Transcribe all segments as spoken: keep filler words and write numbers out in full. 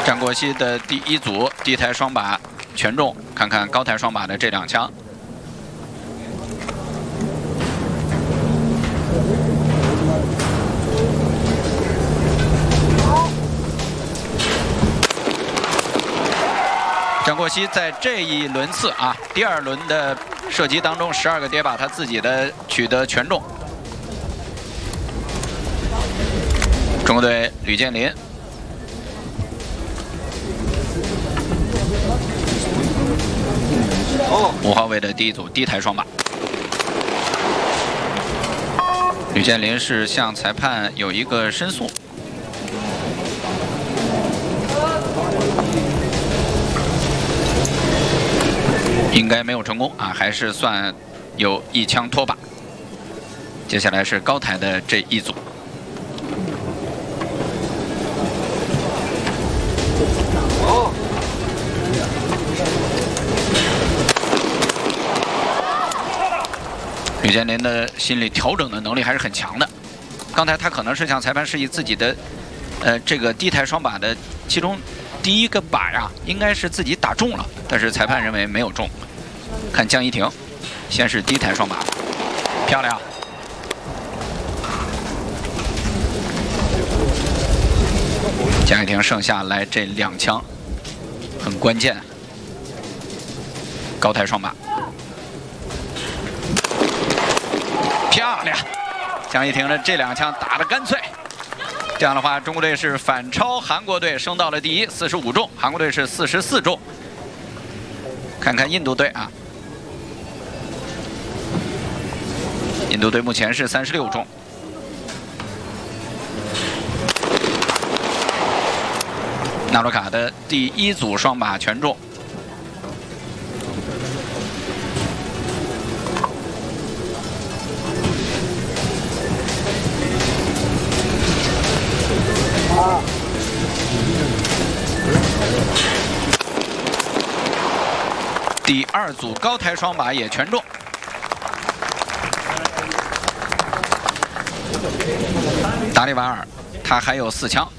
张国熙的第一组低台双把全中，看看高台双把的这两枪。张国熙在这一轮次啊，第二轮的射击当中，十二个跌把，他自己的取得全中。中国队吕建林。 五号位的第一组低台双把，吕建林是向裁判有一个申诉，应该没有成功啊，还是算有一枪脱靶。接下来是高台的这一组。 吕建林的心理调整的能力还是很强的。刚才他可能是向裁判示意自己的，呃，这个低台双把的其中第一个靶呀，应该是自己打中了，但是裁判认为没有中。看江一婷，先是低台双把，漂亮。江一婷剩下来这两枪很关键，高台双把。 漂亮，江一婷的这两枪打得干脆。这样的话，中国队是反超韩国队，升到了第一，四十五中；韩国队是四十四中。看看印度队啊，印度队目前是三十六中。纳罗卡的第一组双把全中。 第二组高台双把也全中。达里瓦尔，他还有四枪。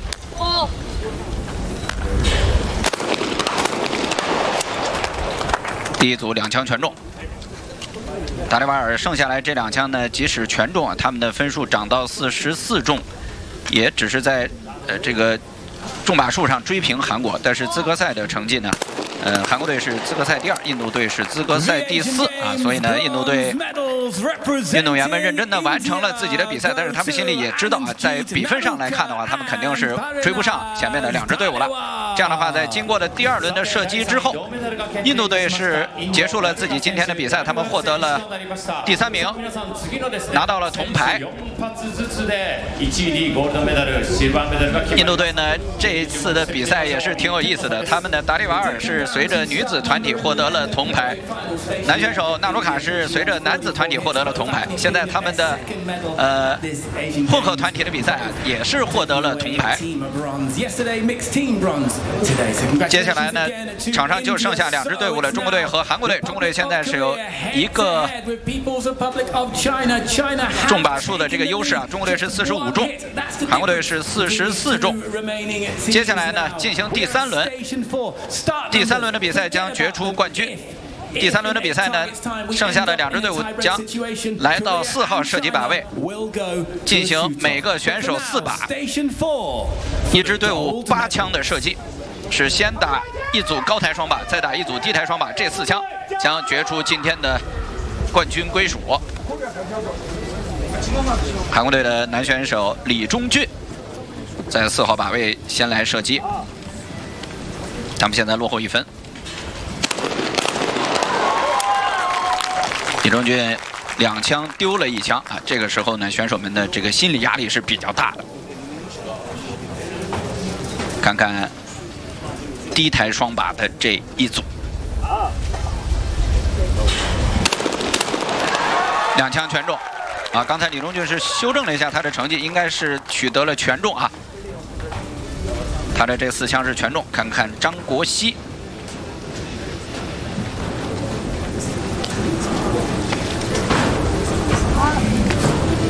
第一组两枪全中。达里瓦尔剩下来这两枪呢，即使全中啊，他们的分数涨到四十四中，也只是在呃这个中靶数上追平韩国，但是资格赛的成绩呢？ 呃，韩国队是资格赛第二，印度队是资格赛第四啊，所以呢，印度队运动员们认真的完成了自己的比赛，但是他们心里也知道啊，在比分上来看的话，他们肯定是追不上前面的两支队伍了。这样的话，在经过了第二轮的射击之后，印度队是结束了自己今天的比赛，他们获得了第三名，拿到了铜牌。印度队呢，这一次的比赛也是挺有意思的，他们的达里瓦尔是 随着女子团体获得了铜牌，男选手纳鲁卡是随着男子团体获得了铜牌。现在他们的呃混合团体的比赛啊，也是获得了铜牌。接下来呢，场上就剩下两支队伍了，中国队和韩国队。中国队现在是有一个中靶数的这个优势啊，中国队是四十五中，韩国队是四十四中。接下来呢，进行第三轮，第三。 轮的比赛将决出冠军。第三轮的比赛呢，剩下的两支队伍将来到四号射击靶位，进行每个选手四把，一支队伍八枪的射击，是先打一组高台双把，再打一组低台双把，这四枪将决出今天的冠军归属。韩国队的男选手李忠俊在四号靶位先来射击。 他们现在落后一分。李忠俊两枪丢了一枪啊，这个时候呢，选手们的这个心理压力是比较大的。看看低台双把的这一组，两枪全中啊！刚才李忠俊是修正了一下他的成绩，应该是取得了全中啊。 他的这四枪是全中，看看张国熙